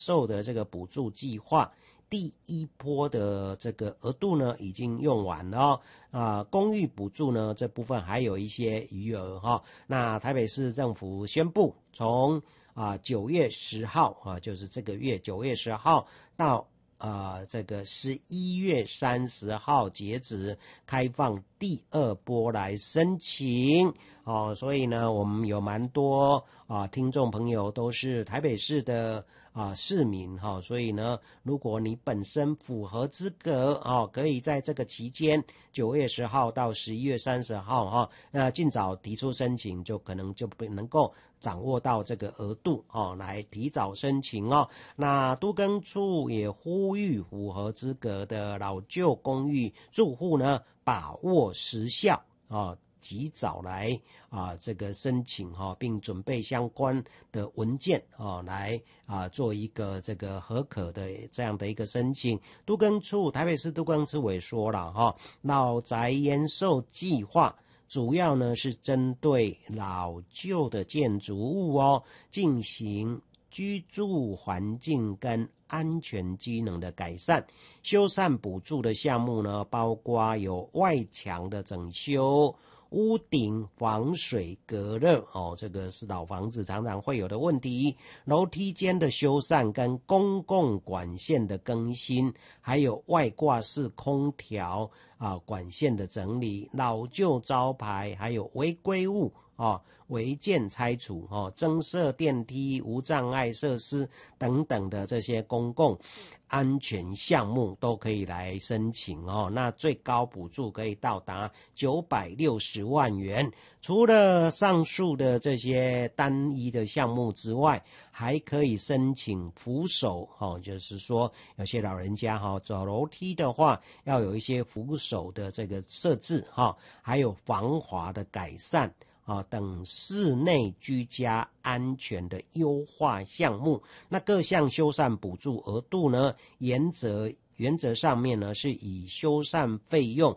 受的这个补助计划。第一波的这个额度呢已经用完了公寓补助呢这部分还有一些余额那台北市政府宣布从9月10号就是这个月9月10号到这个11月30号截止开放第二波来申请所以呢我们有蛮多听众朋友都是台北市的市民所以呢如果你本身符合资格可以在这个期间9月10号到11月30号尽早提出申请，就可能就能够掌握到这个额度来提早申请那都更处也呼吁符合资格的老旧公寓住户呢把握时效及早来这个申请并准备相关的文件来做一个这个合可的这样的一个申请。都更处台北市都更处也说了老宅延寿计划主要呢是针对老旧的建筑物进行居住环境跟安全机能的改善。修缮补助的项目呢包括有外墙的整修、屋顶防水隔热这个是老房子常常会有的问题，楼梯间的修缮跟公共管线的更新，还有外挂式空调管线的整理，老旧招牌，还有违规物违建拆除增设电梯、无障碍设施等等的这些公共安全项目都可以来申请那最高补助可以到达960万元。除了上述的这些单一的项目之外，还可以申请扶手就是说有些老人家走楼梯的话要有一些扶手的这个设置还有防滑的改善等室内居家安全的优化项目。那各项修缮补助额度呢原则上面呢是以修缮费用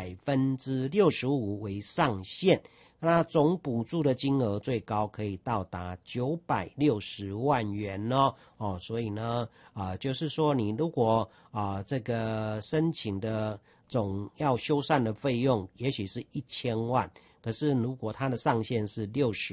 65%为上限，那总补助的金额最高可以到达960万元所以呢就是说你如果这个申请的总要修缮的费用也许是1000万，可是如果它的上限是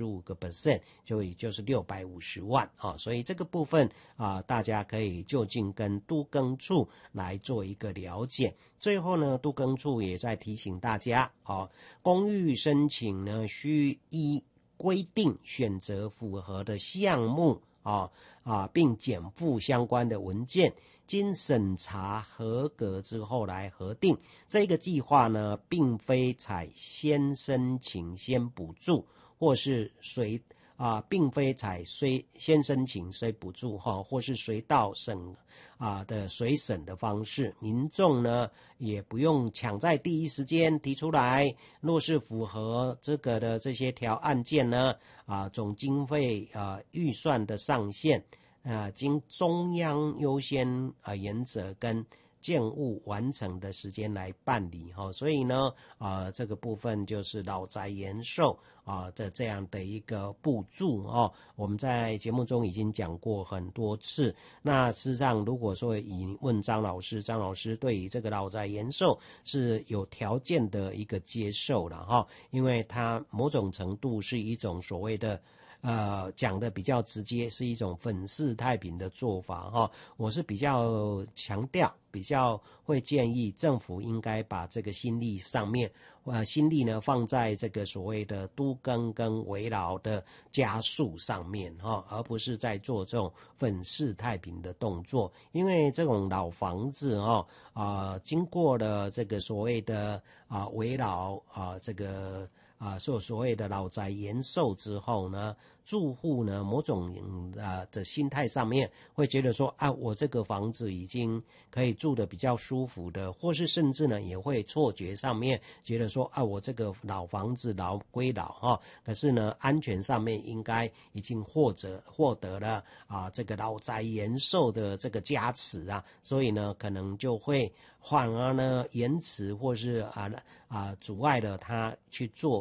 65%，就是650万所以这个部分大家可以就近跟都更处来做一个了解。最后呢都更处也在提醒大家公寓申请呢需依规定选择符合的项目并检附相关的文件，经审查合格之后来核定。这个计划呢并非采先申请先补助，或是并非采先申请虽补助或是随到审的随审的方式。民众呢也不用抢在第一时间提出来，若是符合这个的这些条案件呢总经费预算的上限经中央优先原则跟建物完成的时间来办理所以呢这个部分就是老宅延寿的这样的一个补助我们在节目中已经讲过很多次。那事实上如果说以问张老师对于这个老宅延寿是有条件的一个接受了因为它某种程度是一种所谓的讲的比较直接，是一种粉饰太平的做法我是比较强调，比较会建议政府应该把这个心力上面心力呢放在这个所谓的都更跟危老的加速上面而不是在做这种粉饰太平的动作。因为这种老房子经过了这个所谓的危老这个所谓的老宅延寿之后呢，住户呢某种的心态上面会觉得说我这个房子已经可以住得比较舒服的，或是甚至呢也会错觉上面觉得说我这个老房子老归老可是呢安全上面应该已经获得了这个老宅延寿的这个加持所以呢可能就会反而呢延迟或是阻碍了他去做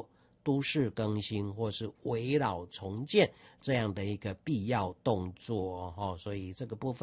都市更新或是危老重建这样的一个必要动作所以这个部分